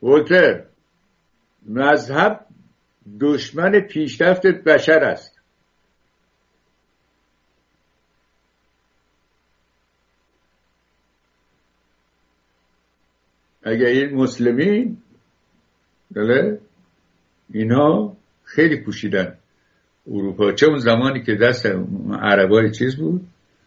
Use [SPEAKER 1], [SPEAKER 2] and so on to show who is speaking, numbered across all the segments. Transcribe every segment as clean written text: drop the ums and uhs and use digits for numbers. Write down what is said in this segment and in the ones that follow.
[SPEAKER 1] ولتر: مذهب دشمن پیشرفت بشر است. اگر این مسلمین بله اینا خیلی پوشیدن اروپا، چه اون زمانی که دست عربای چیز بود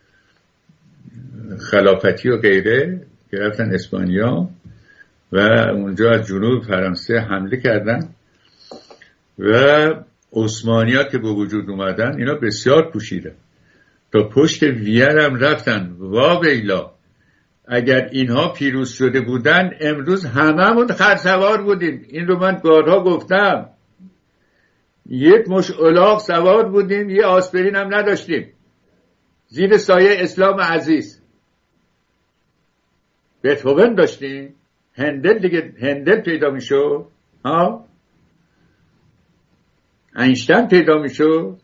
[SPEAKER 1] خلافتی و غیره که رفتن اسپانیا و اونجا از جنوب فرانسه حمله کردن و عثمانی‌ها که به وجود اومدن اینا بسیار پوشیدن تا پشت وین هم رفتن. واویلا اگر اینها پیروز شده بودن امروز هممون خرسوار بودیم. این رو من بارها گفتم. یک مش الاغ سوار بودیم، یه آسپرین هم نداشتیم، زیر سایه اسلام عزیز. بتهوون داشتیم، هندل دیگه، هندل پیدا میشد، ها اینشتین پیدا میشد.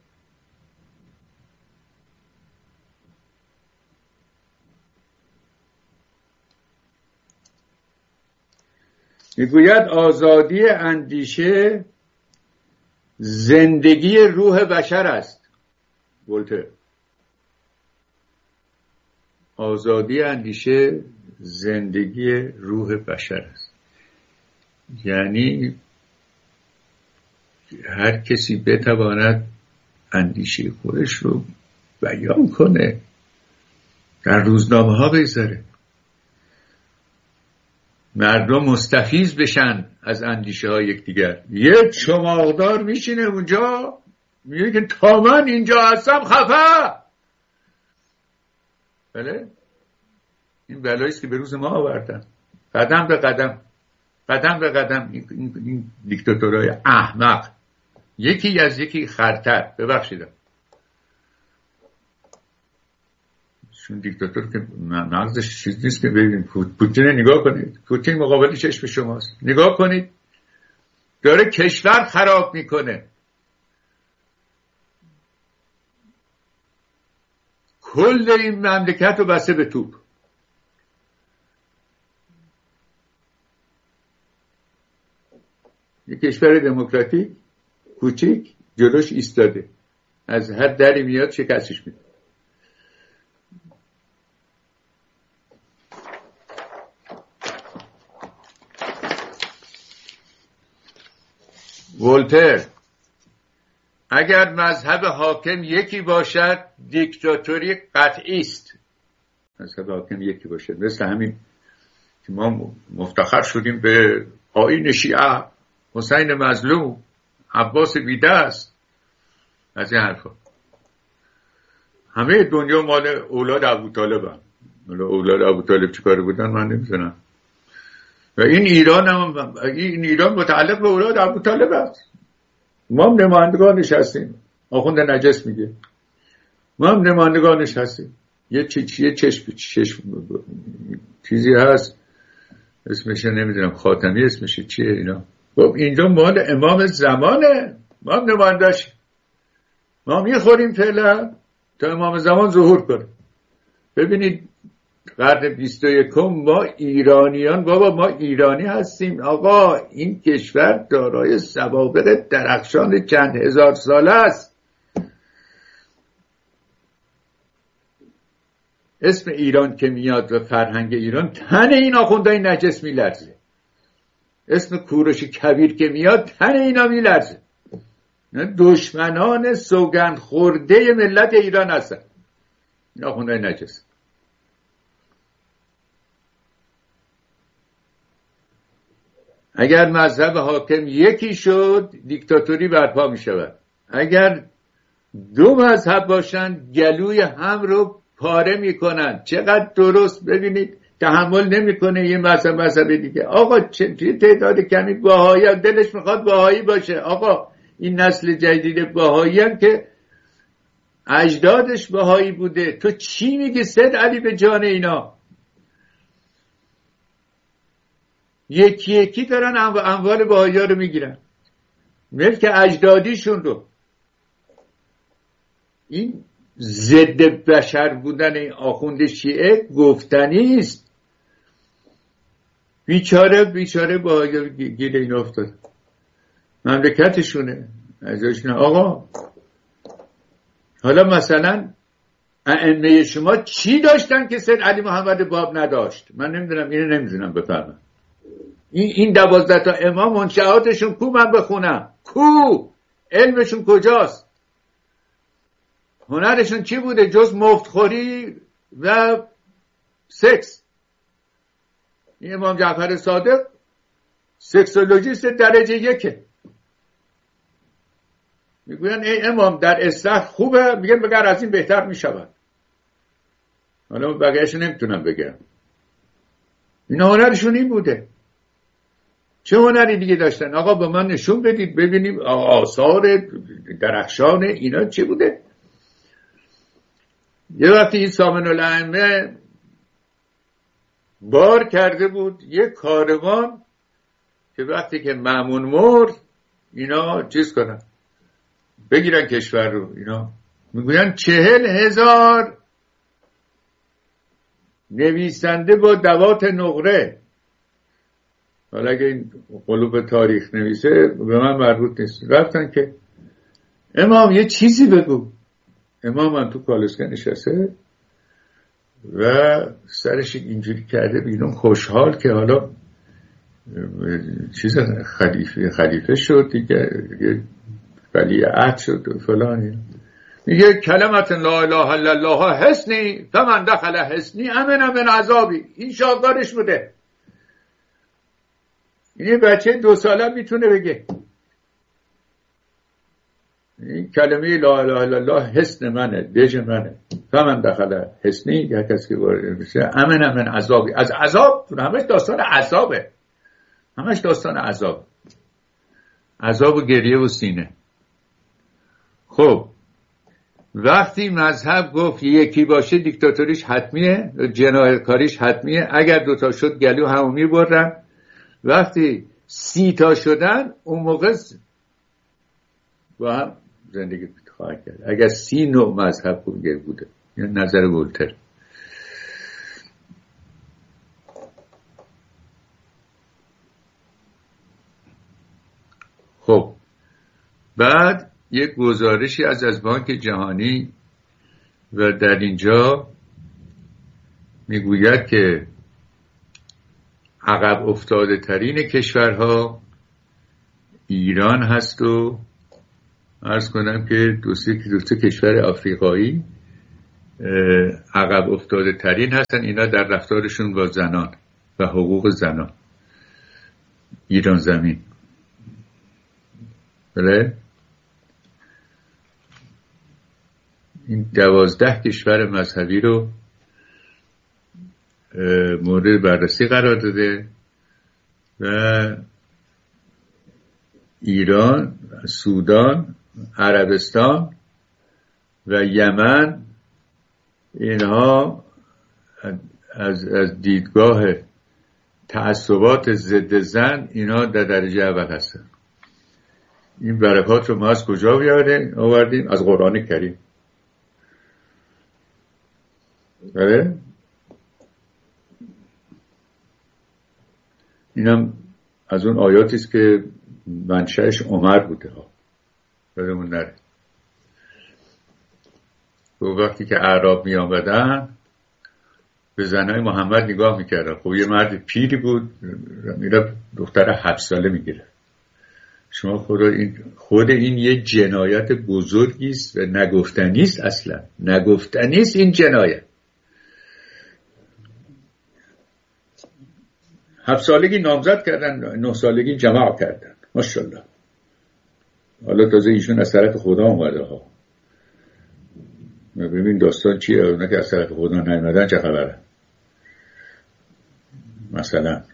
[SPEAKER 1] میگوید آزادی اندیشه زندگی روح بشر است. ولتر: آزادی اندیشه زندگی روح بشر است. یعنی هر کسی بتواند اندیشه خودش رو بیان کنه، در روزنامه ها بذاره، مردم مستفیض بشن از اندیشه های یکدیگر. یه چماقدار میشینه اونجا میگه که تا من اینجا هستم خفه. بله این بلاییست که به روز ما آوردن، قدم به قدم، قدم به قدم. این دیکتاتورهای احمق یکی از یکی خرتر. ببخشید چون دیکتاتور که مغزش چیز نیست که ببینید. پوتین نگاه کنید، پوتین مقابل چشم شماست، نگاه کنید داره کشور خراب میکنه. کل این مملکت رو بسته به توپ. یک کشور دموکراتیک کوچیک جلوش ایستاده، از هر دری میاد شکستش میده. ولتر: اگر مذهب حاکم یکی باشد دیکتاتوری قطعی است. مذهب حاکم یکی باشد، مثل همین که ما مفتخر شدیم به آیین شیعه، حسین مظلوم، عباس بیدست، از این حرفا. همه دنیا مال اولاد ابوطالب هم. اولاد ابوطالب چی کاره بودن من نمیدونم. و این ایران متعلق به اولاد ابوطالب است. ما هم نمایندگانش هستیم. آخوند نجس میگه ما هم نمایندگانش هستیم. یه چشم چیزی هست اسمش نمیدونم، خاتمی اسمش چیه اینا. خب اینجا مال امام زمانه، ما هم نمایندش، ما میخوریم فعلا تا امام زمان ظهور کنه. ببینید قرن 21 ما ایرانیان، بابا ما ایرانی هستیم آقا. این کشور دارای سوابق درخشان چند هزار ساله است. اسم ایران که میاد و فرهنگ ایران، تن این آخوندهای نجس میلرزه. اسم کوروش کبیر که میاد تن اینا میلرزه. دشمنان سوگند خورده ملت ایران هستن این آخوندهای نجس. اگر مذهب حاکم یکی شد دیکتاتوری برپا می شود. اگر دو مذهب باشن گلوی هم رو پاره می کنن. چقدر درست. ببینید تحمل نمی کنه یه مذهب دیگه. آقا چه تعداد کمی بهایی دلش میخواد بهایی باشه. آقا این نسل جدید بهایی هم که اجدادش بهایی بوده. تو چی میگی سید علی به جان اینا؟ یکی یکی دارن اموال بهایی ها رو میگیرن، ملک اجدادیشون رو. این ضد بشر بودن این آخوند شیعه گفتنی است. بیچاره با گیر این افتاد، مملکتشونه ازش. نه آقا، حالا مثلا ائمه شما چی داشتن که سید علی محمد باب نداشت؟ من نمیدونم، اینو نمیدونم بفهمم. این 12 تا امام منشعاتشون کو؟ من بخونم کو؟ علمشون کجاست؟ هنرشون چی بوده جز مفتخوری و سکس؟ این امام جعفر صادق سکسولوژیست درجه 1. میگوین ای امام در اصلاح خوبه، میگن بگر از این بهتر میشود. حالا بقیه‌اش نمیتونم بگم. این هنرشون این بوده. چه هنری دیگه داشتن؟ آقا به من نشون بدید ببینیم آثار درخشان اینا چی بوده. یه وقتی این سامن الائمه بار کرده بود یه کاروان که وقتی که مأمون مرد اینا چیز کنن، بگیرن کشور رو، اینا میگوین 40,000 نویسنده با دوات نقره. حالا اگه این قلوب تاریخ نویسه به من مربوط نیست. رفتن که امام یه چیزی بگو. امام هم تو کالسکه نشسته و سرش اینجوری کرده بیرون، خوشحال که حالا چیز خلیفه شد دیگه، ولیعهد شد و فلان. میگه کلمت لا اله الا الله حسنی فمن دخل حسنی امن من عذابی. این شاگردش بوده. این بچه 2 ساله میتونه بگه این کلمه لا اله الا الله حسن منه، دژ منه. فمن دخل حسنی، یک کسی که وارد بشه امن من عذابی. از عذاب، همش داستان عذابه، همش داستان عذاب، عذاب و گریه و سینه. خب وقتی مذهب گفت یکی باشه دیکتاتوریش حتمیه، جنایتکاریش حتمیه، اگر 2 تا شد گلو همو میبرن. وقتی 30 تا شدن اون موقع با هم زندگی خواهد کرد. اگر 30 نوع مذهب بوده، این نظر ولتر. خب بعد یک گزارشی از بانک جهانی و در اینجا میگوید که عقب افتاده ترین کشورها ایران هست و عرض کنم که دو سه کشور آفریقایی عقب افتاده ترین هستن اینا در رفتارشون با زنان و حقوق زنان. ایران زمین، بله، این 12 کشور مذهبی رو مورد بررسی قرار داده و ایران، سودان، عربستان و یمن اینها از دیدگاه تعصبات ضد زن اینا در درجه اول هستن. این برکات رو ما از کجا آوردیم؟ از قرآن کریم. بله، اینم از اون آیاتی است که منشأش عمر بوده ها، بدمون نره. و وقتی که اعراب می آمدن به زنهای محمد نگاه میکردن، خب یه مرد پیری بود میره دختر 7 ساله میگیره. شما خود این یه جنایت بزرگی است و نگفتنی است، اصلا نگفتنی است این جنایت. 7 سالگی نامزد کردن، 9 سالگی جماع کردن، ماشاءالله. حالا تازه ایشون از طرف خدا اومده ها. ببین داستان چیه؟ اونا که از طرف خدا نیومدن چه خبره؟ مثلا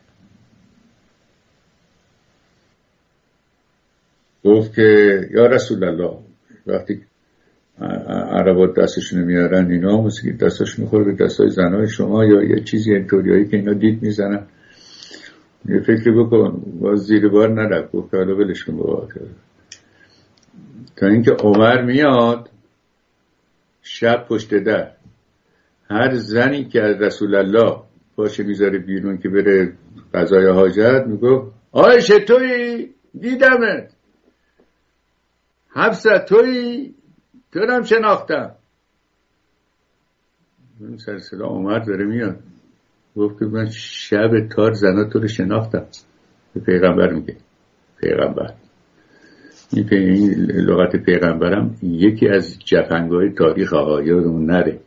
[SPEAKER 1] گفت که یا رسول الله، وقتی عربات دستشون میارن اینا موسیقی دستش میخوره به دستای زنای شما یا یه چیزی اینطوریایی که اینا دید میزنن، یه فکری بکن باز زیر بار نرفت. گفت حالا ولش کن بابا، تا اینکه عمر میاد شب پشت در هر زنی که از رسول الله باشه میذاره بیرون که بره قضای حاجت، میگفت عایشه تویی؟ دیدمت. حفصه تویی؟ تو رو هم شناختم. اون سر صدا اومد داره میاد، گفت که من شب تار زنا تو رو شناختم. به پیغمبر میگه. پیغمبر این لغت پیغمبرم یکی از جفنگ‌های تاریخ یادمون نره.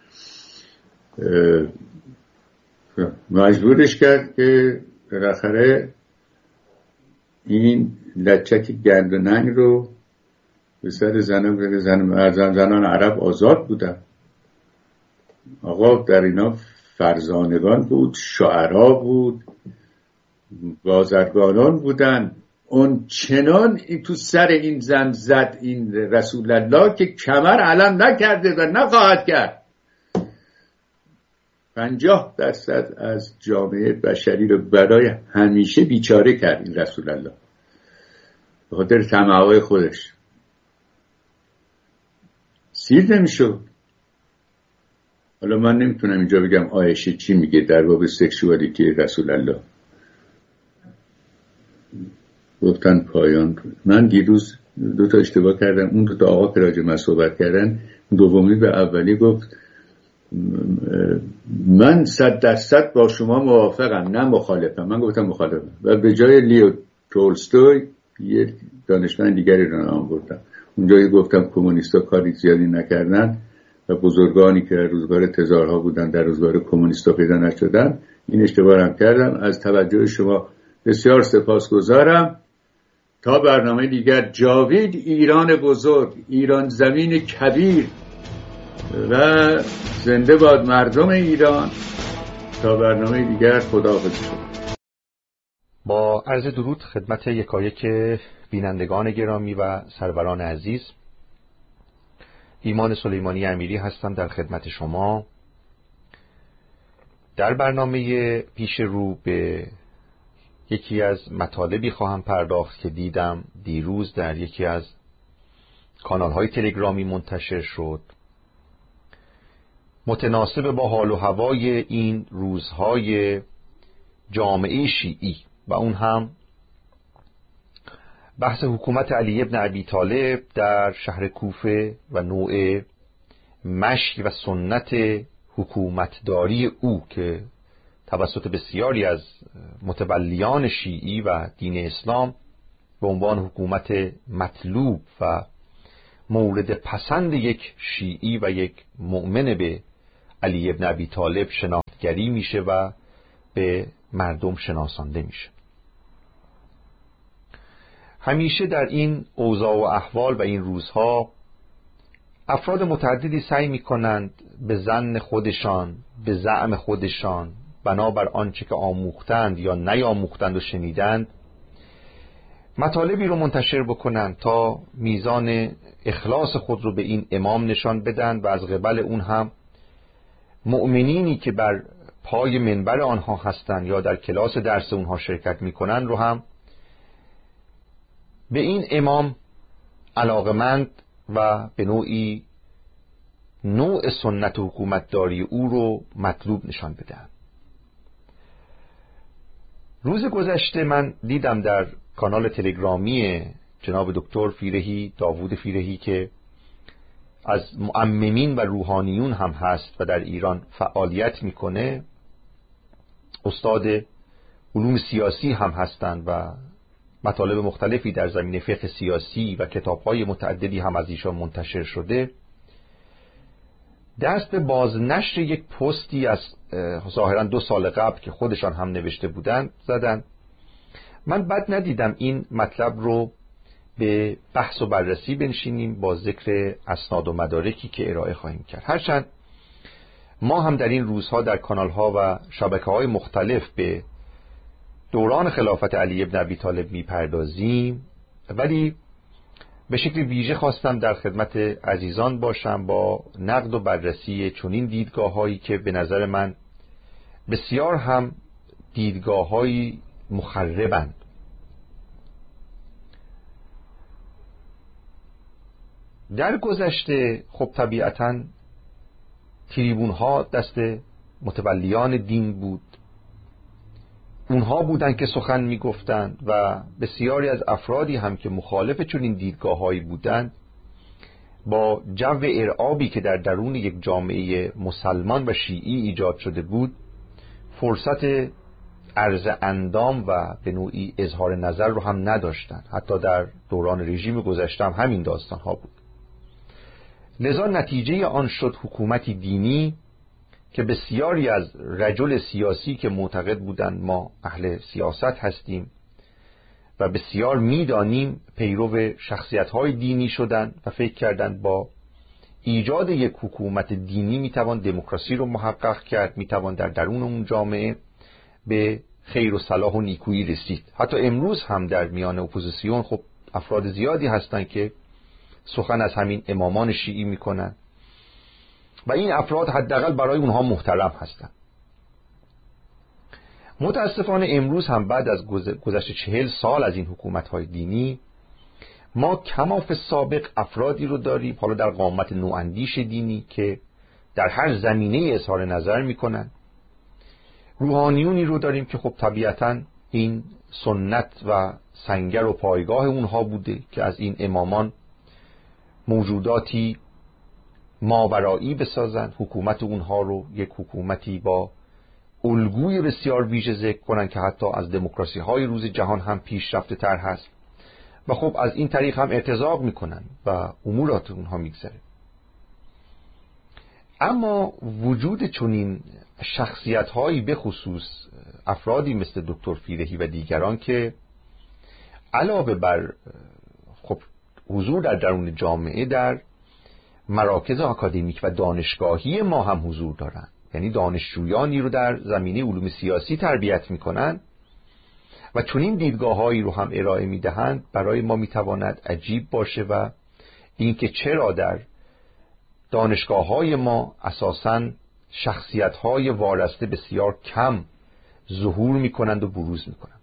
[SPEAKER 1] مجبورش کرد که بالاخره این لچک گند و ننگ رو به سر زنان عرب آزاد بودن. آقا در اینا فرزانگان بود، شعرا بود، بازرگانان بودن. اون چنان تو سر این زن زد این رسول الله که کمر علم نکرده و نخواهد کرد. 50% از جامعه بشری رو برای همیشه بیچاره کرد این رسول الله به خاطر طمع‌های خودش. سیر نمیشد. حالا من نمیتونم اینجا بگم عایشه چی میگه در باب سکشوالیتی رسول الله. گفتن پایان. من دیروز 2 اشتباه کردم. اون 2 آقا که راجع به من صحبت کردن، دومی به اولی گفت من 100% با شما موافقم نه مخالفم. من گفتم مخالفم و به جای لیو تولستوی یه دانشمند دیگری رو نام بردم. اونجایی گفتم کمونیستا کاری زیادی نکردن و بزرگانی که روزگار تزارها بودن در روزگار کمونیستا پیدا نشدن. این اشتباه هم کردم. از توجه شما بسیار سپاسگزارم. تا برنامه دیگر. جاوید ایران بزرگ، ایران زمین کبیر و زنده باد مردم ایران. تا برنامه دیگر خداحافظ شما.
[SPEAKER 2] با عرض درود خدمت یکایک بینندگان گرامی و سروران عزیز، ایمان سلیمانی امیری هستم در خدمت شما. در برنامه پیش رو به یکی از مطالبی خواهم پرداخت که دیدم دیروز در یکی از کانال‌های تلگرامی منتشر شد، متناسب با حال و هوای این روزهای جامعه شیعی و اون هم بحث حکومت علی ابن ابی طالب در شهر کوفه و نوع مشی و سنت حکومتداری او که توسط بسیاری از متولیان شیعی و دین اسلام به عنوان حکومت مطلوب و مورد پسند یک شیعی و یک مؤمن به علی ابن ابی طالب شناختگری میشه و به مردم شناسانده میشه. همیشه در این اوضاع و احوال و این روزها افراد متعددی سعی میکنند به ظن خودشان، به زعم خودشان، بنابر آنچه که آموختند یا نیاموختند و شنیدند، مطالبی رو منتشر بکنند تا میزان اخلاص خود رو به این امام نشان بدن و از قبل اون هم مؤمنینی که بر پای منبر آنها هستند یا در کلاس درس اونها شرکت میکنن رو هم به این امام علاقمند و به نوعی نوع سنت حکومتداری او رو مطلوب نشان بدن. روز گذشته من دیدم در کانال تلگرامی جناب دکتر فیرهی، داوود فیرهی، که از معممین و روحانیون هم هست و در ایران فعالیت میکنه، استاد علوم سیاسی هم هستند و مطالب مختلفی در زمینه فقه سیاسی و کتاب‌های متعددی هم از ایشان منتشر شده، دست به بازنشر یک پستی از ظاهراً 2 سال قبل که خودشان هم نوشته بودند زدن. من بد ندیدم این مطلب رو به بحث و بررسی بنشینیم با ذکر اسناد و مدارکی که ارائه خواهیم کرد. هرچند ما هم در این روزها در کانال‌ها و شبکه‌های مختلف به دوران خلافت علی ابن ابی طالب میپردازیم، ولی به شکل ویژه خواستم در خدمت عزیزان باشم با نقد و بررسی چنین دیدگاه‌هایی که به نظر من بسیار هم دیدگاه‌های مخربند. در گذشته خب طبیعتاً تریبون‌ها دست متولیان دین بود، اونها بودن که سخن میگفتند و بسیاری از افرادی هم که مخالف چنین دیدگاه‌هایی بودند با جو ارعابی که در درون یک جامعه مسلمان و شیعی ایجاد شده بود فرصت عرض اندام و به نوعی اظهار نظر رو هم نداشتن. حتی در دوران رژیم گذشته هم همین داستان ها بود. لذا نتیجه آن شد حکومتی دینی که بسیاری از رجل سیاسی که معتقد بودند ما اهل سیاست هستیم و بسیار میدانیم پیرو شخصیت‌های دینی شدند و فکر کردند با ایجاد یک حکومت دینی میتوان دموکراسی رو محقق کرد، میتوان در درون اون جامعه به خیر و صلاح و نیکویی رسید. حتی امروز هم در میان اپوزیسیون خب افراد زیادی هستند که سخن از همین امامان شیعی میکنن و این افراد حداقل برای اونها محترم هستند. متاسفانه امروز هم بعد از گذشت 40 سال از این حکومت‌های دینی ما کماف سابق افرادی رو داریم، حالا در قامت نواندیش دینی، که در هر زمینه اظهار نظر میکنن. روحانیونی رو داریم که خب طبیعتاً این سنت و سنگر و پایگاه اونها بوده که از این امامان موجوداتی ماورایی بسازن، حکومت اونها رو یک حکومتی با الگوی بسیار ویژه ذکر کنن که حتی از دموکراسی های روز جهان هم پیشرفته تر هست و خب از این طریق هم ارتزاق میکنن و امورات اونها میگذره. اما وجود چنین شخصیت هایی به خصوص افرادی مثل دکتر فیرهی و دیگران که علاوه بر خب حضور در درون جامعه در مراکز آکادمیک و دانشگاهی ما هم حضور دارن، یعنی دانشجویانی رو در زمینه علوم سیاسی تربیت میکنن و چنین دیدگاه‌هایی رو هم ارائه میدهند، برای ما میتواند عجیب باشه و اینکه چرا در دانشگاه‌های ما اساساً شخصیت‌های وارسته بسیار کم ظهور میکنند و بروز میکنند.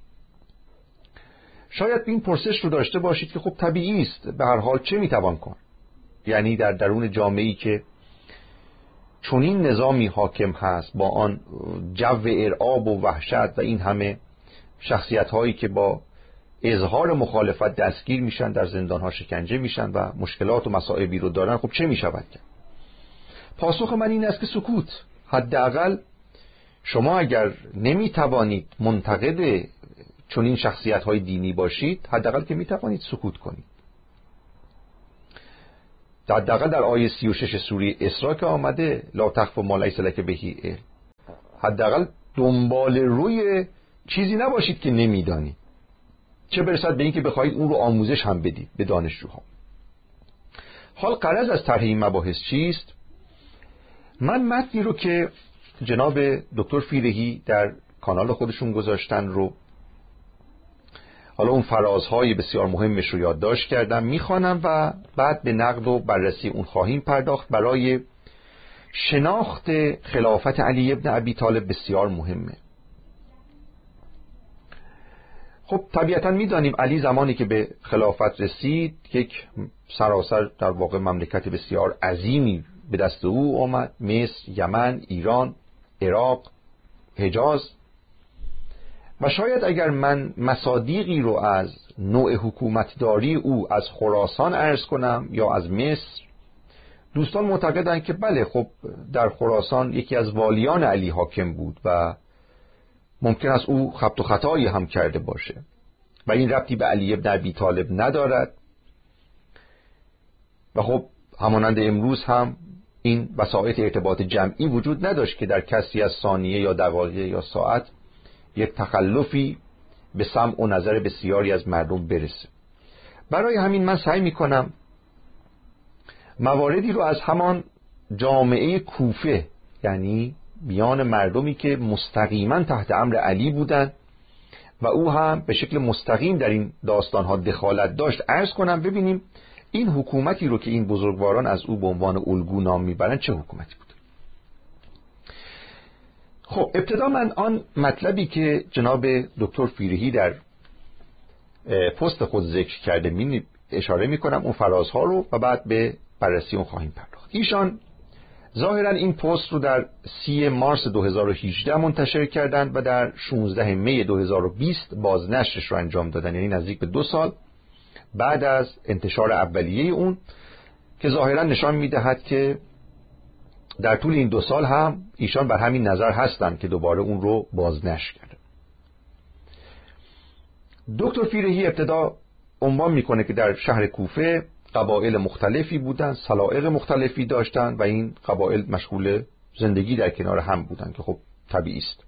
[SPEAKER 2] شاید این پرسش رو داشته باشید که خب طبیعی است، به هر حال چه میتوان کرد؟ یعنی در درون جامعه‌ای که چنین نظامی حاکم هست با آن جو ارعاب و وحشت و این همه شخصیت‌هایی که با اظهار مخالفت دستگیر میشن، در زندان‌ها شکنجه میشن و مشکلات و مصائبی رو دارن، خب چه میشود کرد؟ پاسخ من این است که سکوت. حداقل شما اگر نمیتوانید منتقد چنین شخصیت‌های دینی باشید، حداقل که میتوانید سکوت کنید. حداقل در آیه 36 سوره اسراء که آمده لا تخف ما لیس لک به علم، حداقل دنبال روی چیزی نباشید که نمیدانید، چه برسد به این که بخواید اون رو آموزش هم بدید به دانشجوها. حال غرض از طرح این مباحث چیست؟ من متنی رو که جناب دکتر فیرهی در کانال خودشون گذاشتن رو، حالا اون فرازهای بسیار مهمش رو یادداشت کردم، میخوانم و بعد به نقد و بررسی اون خواهیم پرداخت. برای شناخت خلافت علی ابن ابی طالب بسیار مهمه. خب طبیعتا میدانیم علی زمانی که به خلافت رسید یک سراسر در واقع مملکت بسیار عظیمی به دست او آمد، مصر، یمن، ایران، عراق، حجاز. و شاید اگر من مصادیقی رو از نوع حکومتداری او از خراسان عرض کنم یا از مصر، دوستان معتقدند که بله خب در خراسان یکی از والیان علی حاکم بود و ممکن است او خبط و خطایی هم کرده باشه و این ربطی به علی ابن ابی طالب ندارد. و خب همانند امروز هم این وسایط ارتباط جمعی وجود نداشت که در کسری از ثانیه یا دقایق یا ساعت یک تخلفی به سمع و نظر بسیاری از مردم برسه. برای همین من سعی میکنم مواردی رو از همان جامعه کوفه، یعنی میان مردمی که مستقیما تحت امر علی بودند و او هم به شکل مستقیم در این داستانها دخالت داشت عرض کنم، ببینیم این حکومتی رو که این بزرگواران از او به عنوان الگو نام میبرند چه حکومتی بود. خب ابتدا من آن مطلبی که جناب دکتر فیرهی در پست خود ذکر کرده اشاره میکنم، اون فرازها رو، و بعد به بررسی اون خواهیم پرداخت. ایشان ظاهرا این پست رو در 30 مارس 2018 منتشر کردند و در 16 می 2020 بازنشرش رو انجام دادن، یعنی نزدیک به 2 سال بعد از انتشار اولیه اون، که ظاهرا نشان میدهد که در طول این 2 سال هم ایشان بر همین نظر هستند که دوباره اون رو بازنشر کرده. دکتر فیرهی ابتدا عنوان میکنه که در شهر کوفه قبایل مختلفی بودن، سلائق مختلفی داشتن و این قبایل مشغول زندگی در کنار هم بودن که خب طبیعی است.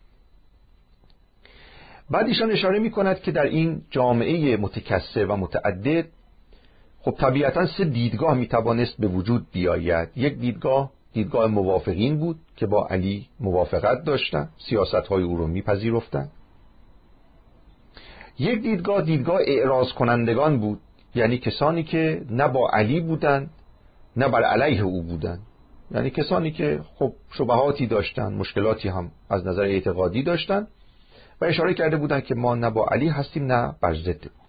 [SPEAKER 2] بعد ایشان اشاره میکند که در این جامعه متکثر و متعدد خب طبیعتاً 3 دیدگاه میتوانست به وجود بیاید. یک دیدگاه موافقین بود که با علی موافقت داشتن، سیاست‌های او رو میپذیرفتن. یک دیدگاه اعراض کنندگان بود، یعنی کسانی که نه با علی بودند نه بر علیه او بودند، یعنی کسانی که خب شبهاتی داشتند، مشکلاتی هم از نظر اعتقادی داشتند و اشاره کرده بودند که ما نه با علی هستیم نه بر ضد او.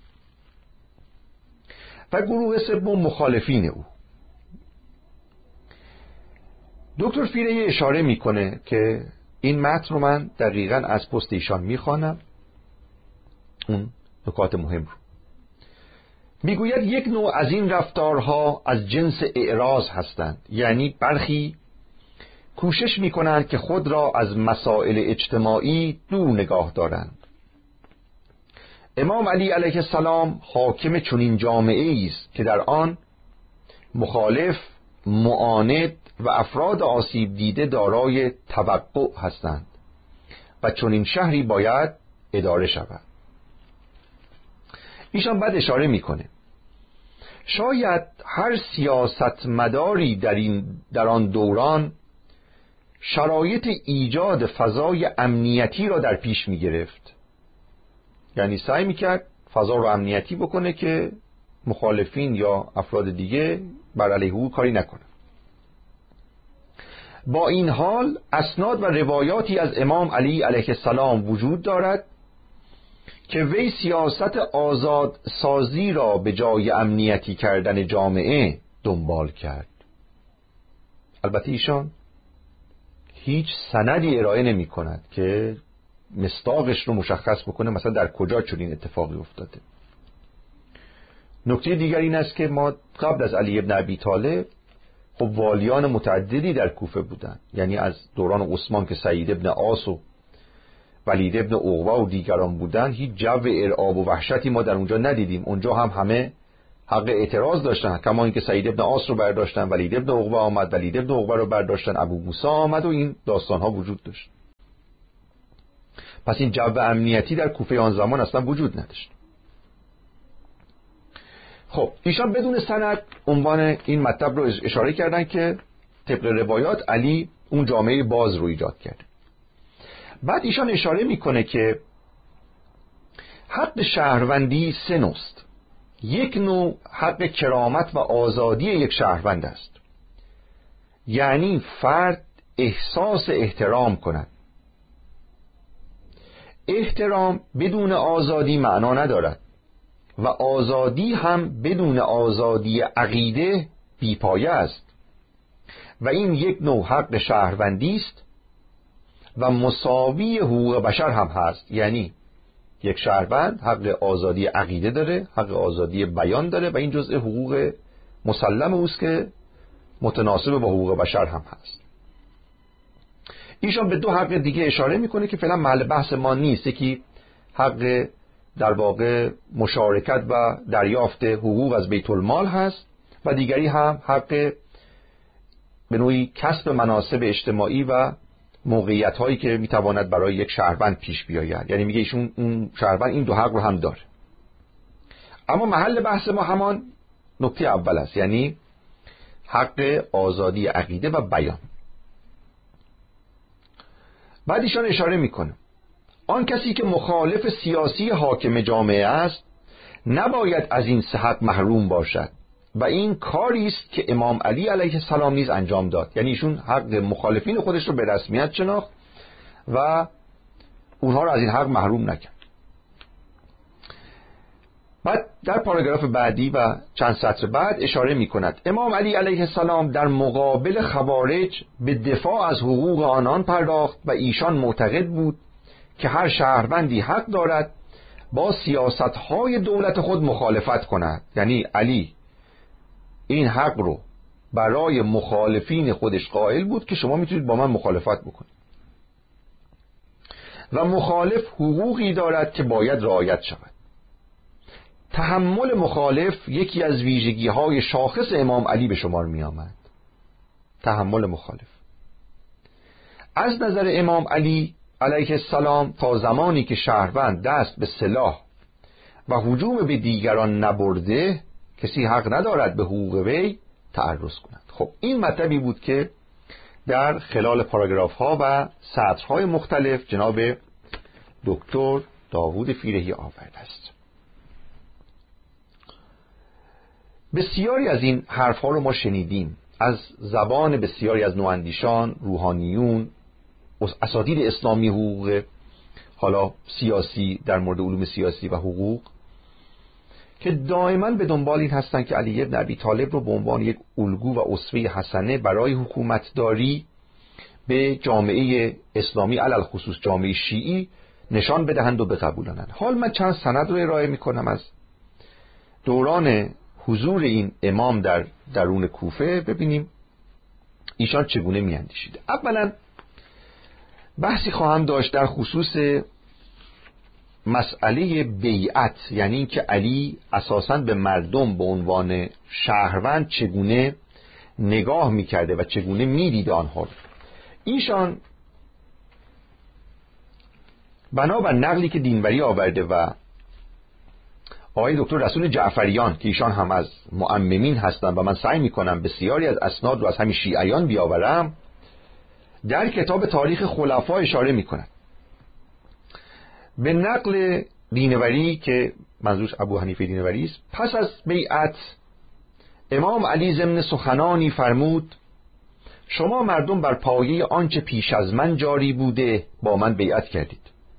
[SPEAKER 2] و گروه سوم مخالفین او. دکتر فیرهی اشاره میکنه که این متن رو من دقیقاً از پست ایشان میخوانم، اون نکات مهم رو. میگوید یک نوع از این رفتارها از جنس اعراض هستند، یعنی برخی کوشش میکنند که خود را از مسائل اجتماعی دور نگاه دارند. امام علی علیه السلام حاکم چنین جامعه‌ای است که در آن مخالف، معاند و افراد آسیب دیده دارای توقع هستند و چنین شهری باید اداره شود. ایشان بعد اشاره میکنه شاید هر سیاستمداری در آن دوران شرایط ایجاد فضای امنیتی را در پیش میگرفت، یعنی سعی میکرد فضا رو امنیتی بکنه که مخالفین یا افراد دیگه بر علیه او کاری نکنه. با این حال اسناد و روایاتی از امام علی علیه السلام وجود دارد که وی سیاست آزاد سازی را به جای امنیتی کردن جامعه دنبال کرد. البته ایشان هیچ سندی ارائه نمی کند که مصداقش رو مشخص بکنه مثلا در کجا چنین اتفاقی افتاده. نکته دیگر این است که ما قبل از علی ابن ابی طالب خب والیان متعددی در کوفه بودند، یعنی از دوران عثمان که سعید ابن عاص و ولید ابن عقبه و دیگران بودن، هیچ جو ارعاب و وحشتی ما در اونجا ندیدیم. اونجا هم همه حق اعتراض داشتن، کما اینکه سعید ابن عاص رو برداشتن، ولید ابن عقبه آمد، ولید ابن عقبه رو برداشتن، ابو موسی آمد و این داستان ها وجود داشت. پس این جو امنیتی در کوفه آن زمان اصلا وجود نداشت. خب ایشان بدون سند عنوان این مطلب رو اشاره کردن که طبق روایات علی اون جامعه باز رو ایجاد کرد. بعد ایشان اشاره میکنه که حق شهروندی 3 نوعست. یک نوع حق کرامت و آزادی یک شهروند است، یعنی فرد احساس احترام کند. احترام بدون آزادی معنا ندارد و آزادی هم بدون آزادی عقیده بی‌پایه است و این یک نوع حق شهروندی است و مساوی حقوق بشر هم هست، یعنی یک شهروند حق آزادی عقیده داره، حق آزادی بیان داره و این جزء حقوق مسلم اوست که متناسب با حقوق بشر هم هست. ایشان به 2 حق دیگه اشاره میکنه که فعلا محل بحث ما نیست، یکی حق در واقع مشارکت و دریافت حقوق از بیت المال هست و دیگری هم حق به نوعی کسب مناصب اجتماعی و موقعیت هایی که میتواند برای یک شهروند پیش بیاید. یعنی میگه ایشون اون شهروند این 2 حق رو هم داره. اما محل بحث ما همان نکته اول است، یعنی حق آزادی عقیده و بیان. بعد ایشان اشاره میکنه آن کسی که مخالف سیاسی حاکم جامعه است نباید از این 3 حق محروم باشد و این کاری است که امام علی علیه السلام نیز انجام داد. یعنی ایشون حق مخالفین خودش رو به رسمیت شناخت و اونها رو از این حق محروم نکرد. بعد در پاراگراف بعدی و چند سطر بعد اشاره می کند امام علی علیه السلام در مقابل خوارج به دفاع از حقوق آنان پرداخت و ایشان معتقد بود که هر شهروندی حق دارد با سیاستهای دولت خود مخالفت کند. یعنی علی این حق رو برای مخالفین خودش قائل بود که شما میتونید با من مخالفت بکنید و مخالف حقوقی دارد که باید رعایت شود. تحمل مخالف یکی از ویژگی‌های شاخص امام علی به شمار می آمد. تحمل مخالف. از نظر امام علی علیه السلام تا زمانی که شهروند دست به سلاح و هجوم به دیگران نبرده کسی حق ندارد به حقوق وی تعرض کند. خب این مطلبی بود که در خلال پاراگراف ها و سطرهای مختلف جناب دکتر داوود فیرهی آورده است. بسیاری از این حرفها رو ما شنیدیم از زبان بسیاری از نواندیشان، روحانیون، اساتید اسلامی حقوق حالا سیاسی در مورد علوم سیاسی و حقوق که دائما به دنبال این هستن که علی بن ابی طالب رو به عنوان یک الگو و اسوه حسنه برای حکومتداری به جامعه اسلامی علل خصوص جامعه شیعی نشان بدهند و بقبولانند. حال من چند سند رو ارائه میکنم از دوران حضور این امام در درون کوفه، ببینیم ایشان چگونه میاندیشید. اولا بحثی خواهم داشت در خصوص مسئله بیعت، یعنی اینکه علی اساساً به مردم به عنوان شهروند چگونه نگاه میکرده و چگونه میدیده آنها رو. ایشان بنابر نقلی که دینبری آورده و آقای دکتر رسول جعفریان که ایشان هم از مؤممین هستند و من سعی میکنم بسیاری از اسناد رو از همین شیعیان بیاورم، در کتاب تاریخ خلفا اشاره میکنند به نقل دینوری که منظورش ابو حنیفه دینوری است. پس از بیعت امام علی ضمن سخنانی فرمود شما مردم بر پایه آنچه پیش از من جاری بوده با من بیعت کردید.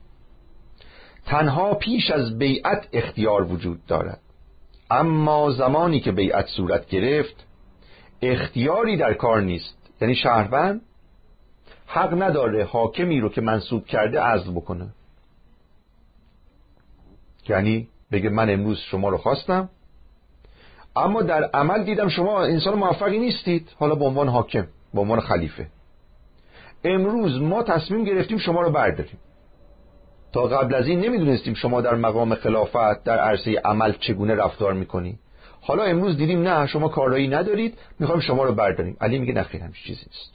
[SPEAKER 2] تنها پیش از بیعت اختیار وجود دارد، اما زمانی که بیعت صورت گرفت اختیاری در کار نیست. یعنی شهروند حق نداره حاکمی رو که منصوب کرده عزل بکنه، یعنی بگه من امروز شما رو خواستم اما در عمل دیدم شما انسان موفقی نیستید، حالا به عنوان حاکم به عنوان خلیفه امروز ما تصمیم گرفتیم شما رو برداریم. تا قبل از این نمیدونستیم شما در مقام خلافت در عرصه عمل چگونه رفتار میکنی، حالا امروز دیدیم نه شما کارایی ندارید میخوایم شما رو برداریم. علی میگه نخیر همچین چیزی نیست.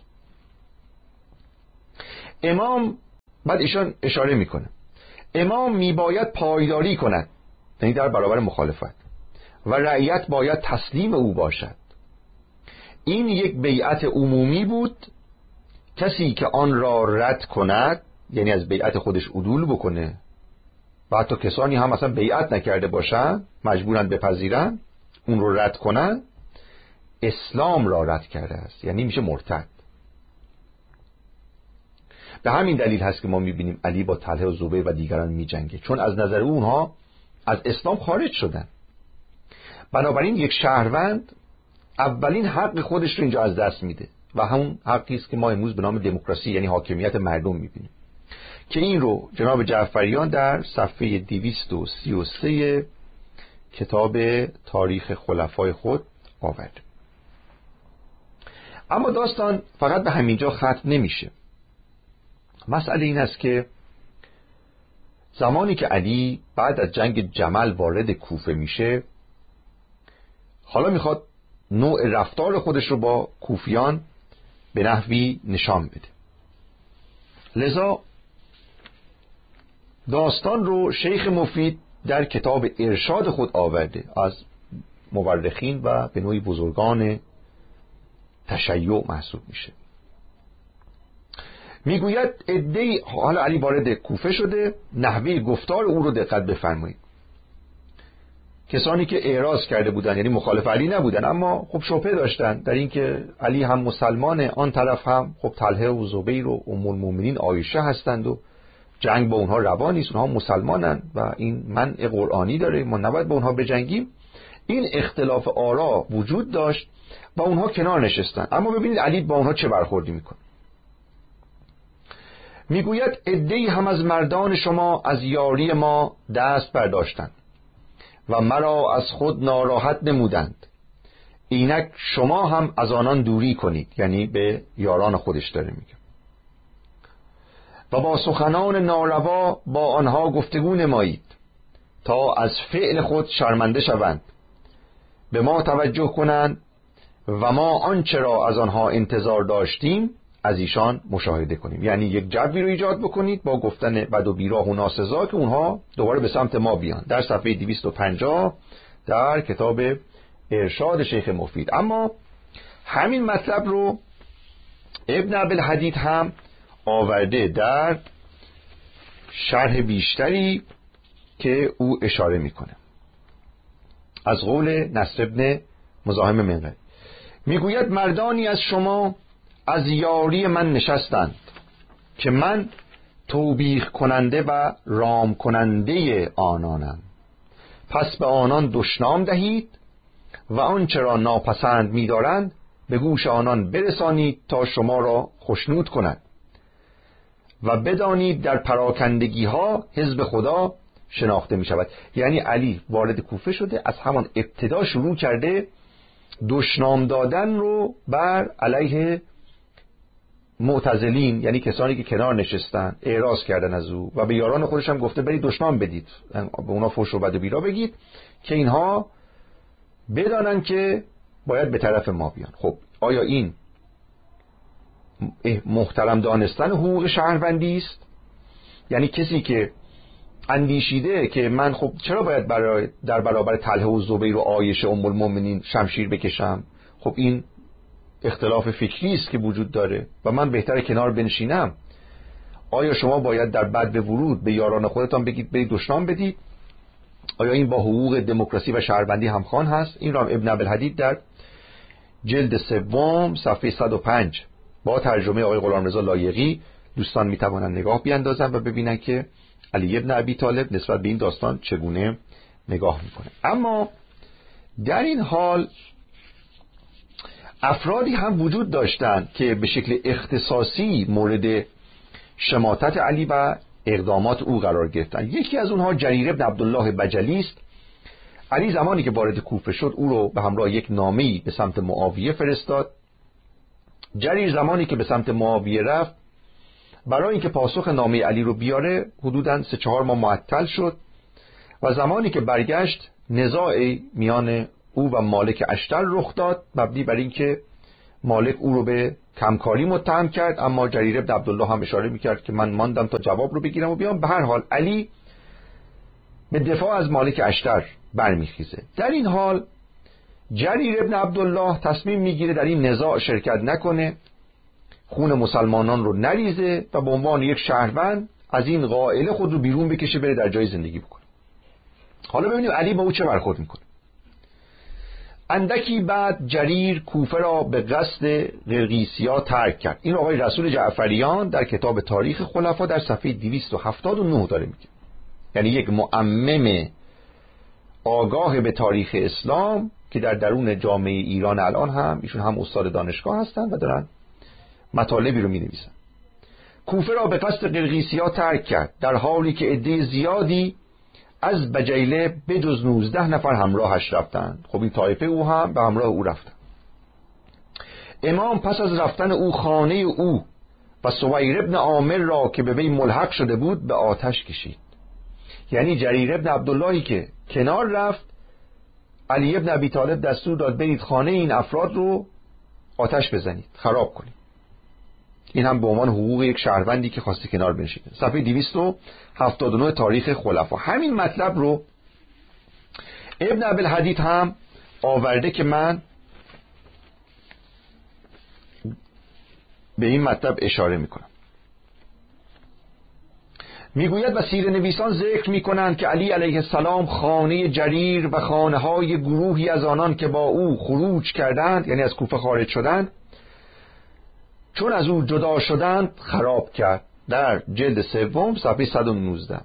[SPEAKER 2] امام بعد ایشان اشاره میکنه امام میباید پایداری کند، یعنی در برابر مخالفت، و رعیت باید تسلیم او باشد. این یک بیعت عمومی بود، کسی که آن را رد کند یعنی از بیعت خودش عدول بکنه و حتی کسانی هم اصلا بیعت نکرده باشن مجبورن بپذیرن اون رو رد کنن، اسلام را رد کرده است، یعنی میشه مرتد. به همین دلیل هست که ما میبینیم علی با طلحه و زبیر و دیگران میجنگه، چون از نظر اونها از اسلام خارج شدن. بنابراین یک شهروند اولین حق خودش رو اینجا از دست میده و همون حقی است که ما امروز به نام دموکراسی یعنی حاکمیت مردم میبینیم که این رو جناب جعفریان در صفحه 233 کتاب تاریخ خلفای خود آورد. اما داستان فقط به همینجا ختم نمیشه. مسئله این است که زمانی که علی بعد از جنگ جمل وارد کوفه میشه، حالا میخواد نوع رفتار خودش رو با کوفیان به نحوی نشان بده. لذا داستان رو شیخ مفید در کتاب ارشاد خود آورده، از مورخین و به نوعی بزرگان تشیع محسوب میشه. میگوید عده‌ای، حالا علی وارد کوفه شده، نحوه گفتار او رو دقت بفرمایید. کسانی که اعراض کرده بودن یعنی مخالف علی نبودن اما خب شبهه داشتن در این که علی هم مسلمانه، آن طرف هم خب طلحه و زبیر و ام المؤمنین عایشه هستند و جنگ با اونها روا نیست، اونها مسلمانن و این منع قرآنی داره، ما نباید با اونها بجنگیم. این اختلاف آرا وجود داشت و اونها کنار نشستن. اما ببینید علی با اونها چه برخوردی میکنه. میگوید عده‌ای هم از مردان شما از یاری ما دست برداشتند و مرا از خود ناراحت نمودند، اینک شما هم از آنان دوری کنید. یعنی به یاران خودش داره میگه. و با سخنان ناروا با آنها گفتگو نمایید تا از فعل خود شرمنده شوند، به ما توجه کنند و ما آنچه را از آنها انتظار داشتیم از ایشان مشاهده کنیم. یعنی یک جوی رو ایجاد بکنید با گفتن بد و بیراه و ناسزا که اونها دوباره به سمت ما بیان. در صفحه 250 در کتاب ارشاد شیخ مفید. اما همین مطلب رو ابن ابوالحدید هم آورده در شرح بیشتری که او اشاره میکنه از قول نصر ابن مزاحم منقری. میگوید مردانی از شما از یاری من نشستند که من توبیخ کننده و رام کننده آنانم، پس به آنان دشنام دهید و آنچه را ناپسند می‌دارند به گوش آنان برسانید تا شما را خشنود کنند و بدانید در پراکندگی ها حزب خدا شناخته می شود. یعنی علی وارد کوفه شده، از همان ابتدا شروع کرده دشنام دادن رو بر علیه معتزلین، یعنی کسانی که کنار نشستن اعراض کردن از او، و به یاران خودش هم گفته برید دشنام بدید، به اونا فحش و بد و بیرا بگید که اینها بدانن که باید به طرف ما بیان. خب آیا این محترم دانستن حقوق شهروندی است؟ یعنی کسی که اندیشیده که من خب چرا باید در برابر طلحه و زبیر و عایشه ام المؤمنین شمشیر بکشم؟ خب این اختلاف فکری است که وجود داره و من بهتره کنار بنشینم. آیا شما باید در بدو ورود به یاران خودتان بگید برید دشنام بدید؟ آیا این با حقوق دموکراسی و شهروندی همخوان هست؟ این را ابن ابوالحدید در جلد سوم صفحه 105 با ترجمه آقای غلامرضا لایقی دوستان میتوانند نگاه بیاندازند و ببینن که علی ابن ابی طالب نسبت به این داستان چگونه نگاه میکنه. اما در این حال افرادی هم وجود داشتند که به شکل اختصاصی مورد شماتت علی و اقدامات او قرار گرفتند. یکی از اونها جریر ابن عبدالله بجلی است. علی زمانی که وارد کوفه شد او رو به همراه یک نامه‌ای به سمت معاویه فرستاد. جریر زمانی که به سمت معاویه رفت، برای اینکه پاسخ نامه علی رو بیاره حدوداً 3-4 ماه معطل شد و زمانی که برگشت نزاعی میان او و مالک اشتر رخ داد، مبنی بر اینکه مالک او رو به کمکاری متهم کرد، اما جریر ابن عبدالله هم اشاره میکرد که من ماندم تا جواب رو بگیرم و بیام. به هر حال علی به دفاع از مالک اشتر برمیخیزه. در این حال جریر ابن عبدالله تصمیم میگیره در این نزاع شرکت نکنه، خون مسلمانان رو نریزه و به عنوان یک شهروند از این قائله خود رو بیرون بکشه بره در جای زندگی بکنه. حالا ببینیم علی با او چه برخورد میکنه. اندکی بعد جریر کوفه را به قصد قرقیسیا ترک کرد. این آقای رسول جعفریان در کتاب تاریخ خلفا در صفحه 279 داره میگه. یعنی یک معمم آگاه به تاریخ اسلام که در درون جامعه ایران الان هم ایشون هم استاد دانشگاه هستن و دارن مطالبی رو می نویسن. کوفه را به قصد قرقیسیا ترک کرد در حالی که عده زیادی از بجیله بجز 19 نفر همراهش رفتند. خب این طایفه او هم به همراه او رفتند. امام پس از رفتن او خانه او و سویر ابن عامر را که به وی ملحق شده بود به آتش کشید. یعنی جریر ابن عبداللهی که کنار رفت، علی ابن ابی طالب دستور داد برید خانه این افراد رو آتش بزنید، خراب کنید. این هم به عنوان حقوق یک شهروندی که خواسته کنار بنشینه. صفحه 279 تاریخ خلفا. همین مطلب رو ابن ابوالحدید هم آورده که من به این مطلب اشاره میکنم. میگوید و سیره نویسان ذکر میکنند که علی علیه السلام خانه جریر و خانه های گروهی از آنان که با او خروج کردند، یعنی از کوفه خارج شدند، چون از او جدا شدند خراب کرد. در جلد سوم صفحه 119.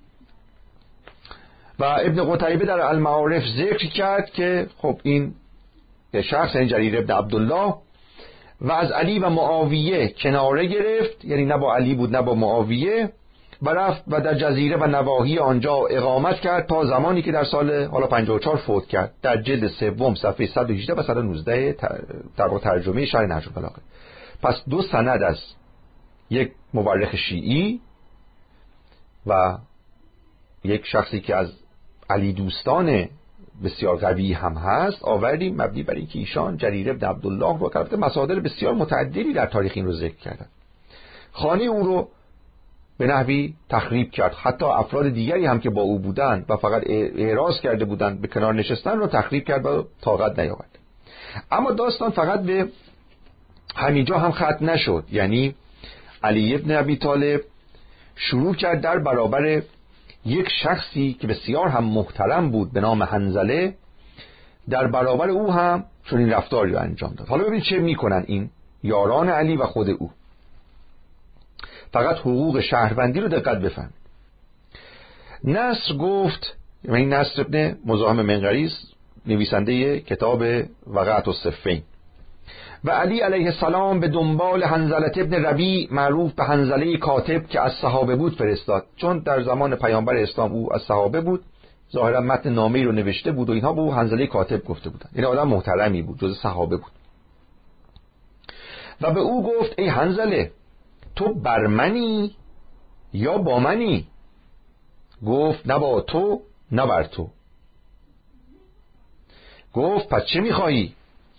[SPEAKER 2] و ابن قتیبه در المعارف ذکر کرد که خب این شخص این جریر ابن عبدالله و از علی و معاویه کناره گرفت، یعنی نه با علی بود نه با معاویه، و رفت و در جزیره و نواحی آنجا اقامت کرد تا زمانی که در سال 54 فوت کرد. در جلد سوم صفحه 118 و 119 در ترجمه شرح نهج البلاغه. پس دو سند از یک مورخ شیعی و یک شخصی که از علی دوستان بسیار قوی هم هست آوردیم، مبنی بر اینکه ایشان جریر ابن عبدالله رو کرده مصادر بسیار متعددی در تاریخ این رو ذکر کردن. خانه او رو به نحوی تخریب کرد، حتی افراد دیگری هم که با او بودند و فقط اعراض کرده بودند به کنار نشستن رو تخریب کرد و طاقت نیاورد. اما داستان فقط به همینجا هم ختم نشد، یعنی علی ابن ابی طالب شروع کرد در برابر یک شخصی که بسیار هم محترم بود به نام حنظله، در برابر او هم چنین رفتاری رو انجام داد. حالا ببین چه میکنن این یاران علی و خود او. فقط حقوق شهروندی رو دقت بفهم. نصر گفت، یعنی نصر ابن مزاحم منقریز نویسنده کتاب وقعت الصفین، و علی علیه السلام به دنبال حنظله ابن ربیع معروف به حنظله کاتب که از صحابه بود فرستاد، چون در زمان پیامبر اسلام او از صحابه بود، ظاهرا متن نامه‌ای رو نوشته بود و اینها به او حنظله کاتب گفته بودن. این آدم محترمی بود، جز صحابه بود. و به او گفت ای حنظله تو بر منی یا با منی؟ گفت نه با تو نه بر تو. گفت پس چه میخوایی؟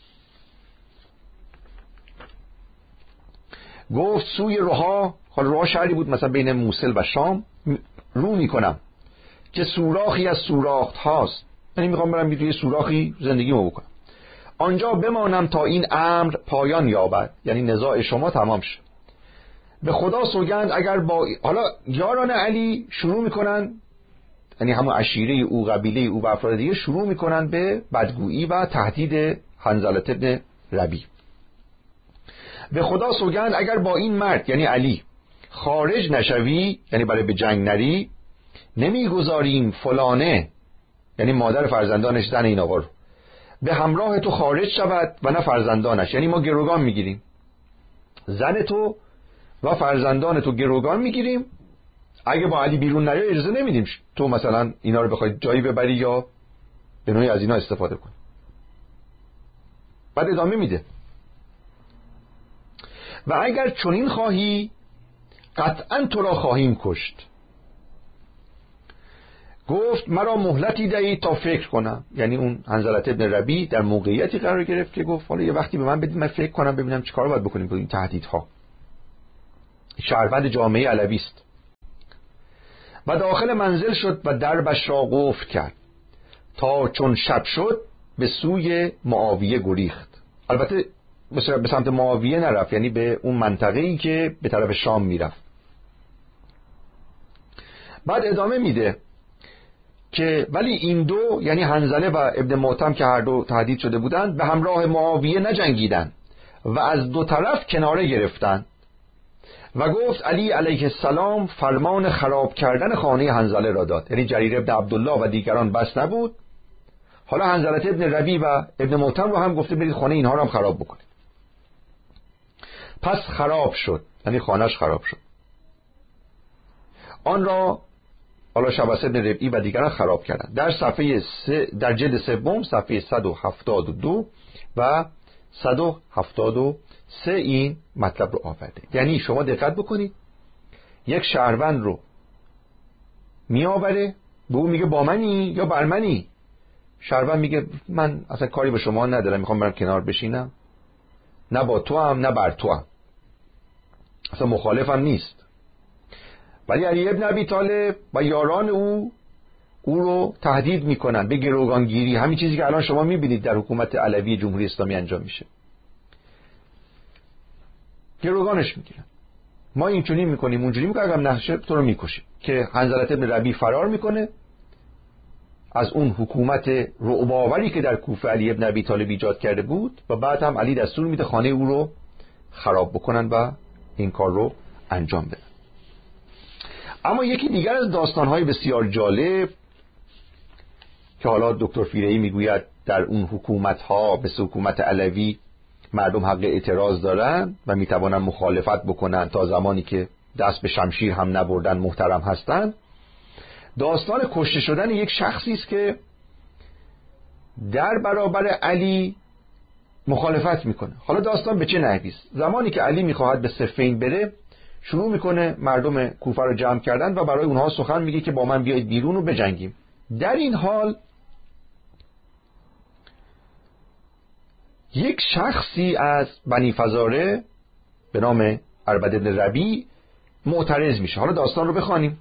[SPEAKER 2] گفت سوی روها، حالا روها شهری بود مثلا بین موصل و شام، رو میکنم که سوراخی از سوراخت هاست، یعنی میخوام برم توی سوراخی زندگیمو بکنم، آنجا بمانم تا این امر پایان یابد، یعنی نزاع شما تمام شد. به خدا سوگند اگر با حالا یاران علی شروع میکنن، یعنی همون عشیره او، قبیله او و افراد دیگه شروع میکنن به بدگویی و تهدید حنظله ابن ربیع. به خدا سوگند اگر با این مرد یعنی علی خارج نشوی، یعنی برای به جنگ نری، نمیگذاریم فلانه یعنی مادر فرزندانش زن این آقا رو به همراه تو خارج شود و نه فرزندانش، یعنی ما گروگان میگیریم زن تو و فرزندان تو، گروگان میگیریم، اگه با علی بیرون نیای اجازه نمیدیم تو مثلا اینا رو بخوای جایی ببری یا به نوعی از اینا استفاده کنی. بعد ادامه میده و اگر چنین خواهی قطعا تو را خواهیم کشت. گفت مرا مهلتی دهید تا فکر کنم، یعنی اون حنظله ابن ربیع در موقعیتی قرار گرفت که گفت حالا یه وقتی به من بدید من فکر کنم ببینم چیکار باید بکنیم با این تهدیدها. شهروند جامعه علوی است. و داخل منزل شد و دربش را قفل کرد تا چون شب شد به سوی معاویه گریخت. البته به سمت معاویه نرفت، یعنی به اون منطقه‌ای که به طرف شام میرفت. بعد ادامه میده که ولی این دو یعنی حنظله و ابن معتم که هر دو تهدید شده بودند به همراه معاویه نجنگیدند و از دو طرف کناره گرفتند و گفت علی علیه السلام فرمان خراب کردن خانه حنظله را داد، یعنی جریر ابن عبدالله و دیگران بس نبود، حالا حنظله ابن ربیع و ابن معتم رو هم گفته برید خانه اینها رو هم خراب بکنید. پس خراب شد، یعنی خانهش خراب شد. آن را حالا شباس ابن ربیع و دیگران خراب کردند. در جلد سوم صفحه 172 و 173 این مطلب رو آورده. یعنی شما دقت بکنید، یک شهروند رو می آوره به اون میگه با منی یا بر منی؟ شهروند میگه من اصلا کاری به شما ندارم، میخوام برم کنار بشینم، نه با تو هم نه بر تو هم، اصلا مخالفم نیست. ولی علی ابن ابی طالب و یاران او رو تهدید میکنن به گروگانگیری، همین چیزی که الان شما میبینید در حکومت علوی جمهوری اسلامی انجام میشه، گروگانش میگیرن. ما اینجوری میکنیم اونجوری میکنیم، اگه نشه تو رو میکشیم. که حنظله ابن ربیع فرار میکنه از اون حکومت رعب‌آوری که در کوفه علی ابن ابی طالب ایجاد کرده بود و بعد هم علی دستور میده خانه او رو خراب بکنن و این کار رو انجام بدن. اما یکی دیگر از داستان‌های بسیار جالب که حالا دکتر فیرهی میگوید در اون حکومت‌ها مثل حکومت علوی مردم حق اعتراض دارن و میتوانن مخالفت بکنن تا زمانی که دست به شمشیر هم نبردن محترم هستن. داستان کشته شدن یک شخصی است که در برابر علی مخالفت میکنه. حالا داستان به چه نحوی است؟ زمانی که علی میخواهد به صفین بره، شروع میکنه مردم کوفه رو جمع کردن و برای اونها سخن میگه که با من بیایید بیرون و بجنگیم. در این حال یک شخصی از بنی فزاره به نام عربد بن ربیع معترض میشه. حالا داستان رو بخوانیم.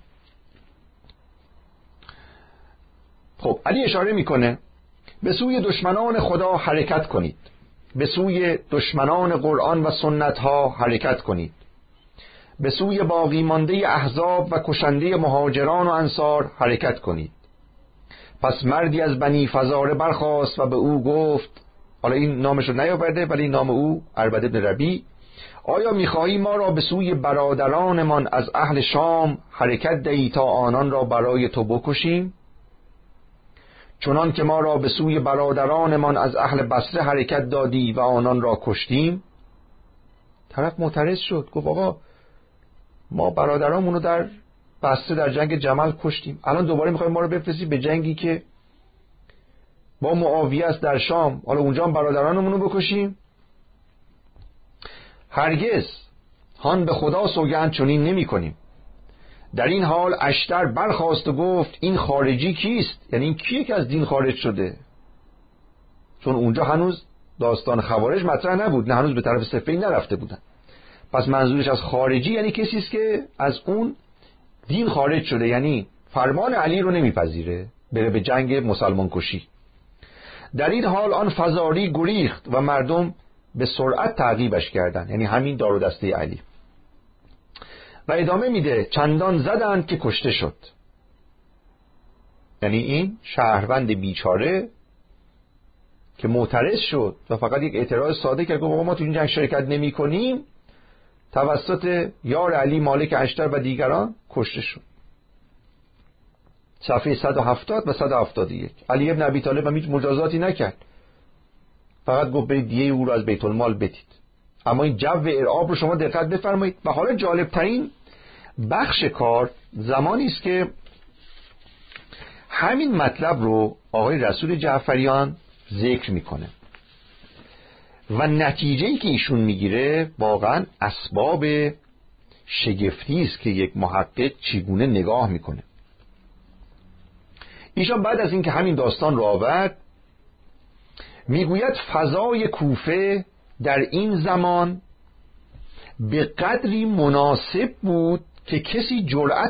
[SPEAKER 2] خب علی اشاره میکنه به سوی دشمنان خدا حرکت کنید، به سوی دشمنان قرآن و سنت ها حرکت کنید، به سوی باقی مانده احزاب و کشنده مهاجران و انصار حرکت کنید. پس مردی از بنی فزاره برخاست و به او گفت، حالا این نامش رو نیاورده ولی نام او عربد بن ربیع، آیا میخواهی ما را به سوی برادرانمان از اهل شام حرکت دهی تا آنان را برای تو بکشیم، چنان که ما را به سوی برادرانمان از اهل بصره حرکت دادی و آنان را کشتیم؟ طرف معترض شد، گفت آقا ما برادرانمون رو در بصره در جنگ جمل کشتیم، الان دوباره میخوایم ما رو بفرستی به جنگی که با معاویه است در شام، حالا اونجا هم برادرانمون رو بکشیم؟ هرگز، هان به خدا سوگند چنین نمی کنیم. در این حال اشتر برخاست و گفت این خارجی کیست؟ یعنی این کیه که از دین خارج شده؟ چون اونجا هنوز داستان خوارج مطرح نبود، نه هنوز به طرف صفین نرفته بودن. پس منظورش از خارجی یعنی کسی است که از اون دین خارج شده، یعنی فرمان علی رو نمیپذیره، بره به جنگ مسلمان کشی. در این حال آن فزاری گریخت و مردم به سرعت تعقیبش کردند، یعنی همین دار و دسته علی. و ادامه میده چندان زدند که کشته شد. یعنی این شهروند بیچاره که معترض شد و فقط یک اعتراض ساده کرد، گفت ما تو این جنگ شرکت نمی کنیم، توسط یار علی مالک اشتر و دیگران کشته شد. صفحه 170 و 171. علی ابن ابی طالب هم هیچ مجازاتی نکرد، فقط گفت برید دیه او رو از بیت المال بدید. اما این جو ارعاب رو شما دقت بفرمایید. و حالا جالب ترین بخش کار زمانی است که همین مطلب رو آقای رسول جعفریان ذکر میکنه و نتیجه‌ای که ایشون میگیره واقعا اسباب شگفتی است که یک محقق چگونه نگاه میکنه. ایشان بعد از اینکه همین داستان رو آورد میگوید فضای کوفه در این زمان به قدری مناسب بود که کسی جرأت